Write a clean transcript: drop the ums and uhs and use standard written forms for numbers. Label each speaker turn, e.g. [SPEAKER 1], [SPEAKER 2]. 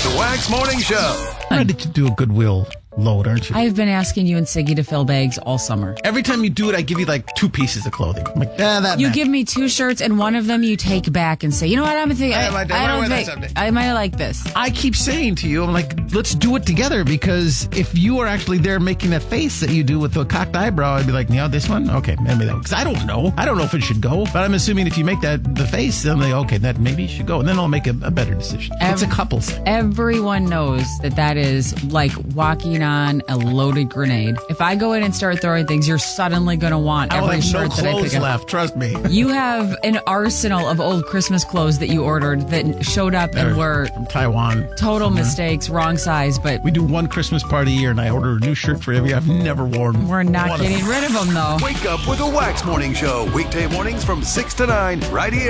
[SPEAKER 1] The Wax Morning Show.
[SPEAKER 2] Ready to do a Goodwill load, aren't you?
[SPEAKER 3] I've been asking you and Siggy to fill bags all summer.
[SPEAKER 2] Every time you do it, I give you like 2 pieces of clothing. I'm like, that
[SPEAKER 3] You
[SPEAKER 2] match.
[SPEAKER 3] give me 2 shirts, and one of them you take back and say, you know what, I'm thinking, I might like this.
[SPEAKER 2] I keep saying to you, I'm like, let's do it together, because if you are actually there making that face that you do with the cocked eyebrow, I'd be like, this one? Okay, maybe that one. Because I don't know if it should go, but I'm assuming if you make the face, then I'm like, okay, that maybe should go, and then I'll make a better decision. It's a couples thing.
[SPEAKER 3] Everyone knows that is like walking on a loaded grenade. If I go in and start throwing things, you're suddenly going to want every shirt that I pick up.
[SPEAKER 2] I have no clothes left, trust me.
[SPEAKER 3] You have an arsenal of old Christmas clothes that you ordered that showed up and were
[SPEAKER 2] from Taiwan.
[SPEAKER 3] Total mistakes, wrong size, but
[SPEAKER 2] we do one Christmas party a year, and I order a new shirt for every I've never worn.
[SPEAKER 3] We're not getting rid of them, though.
[SPEAKER 1] Wake up with the Wax Morning Show. Weekday mornings from 6 to 9, right here.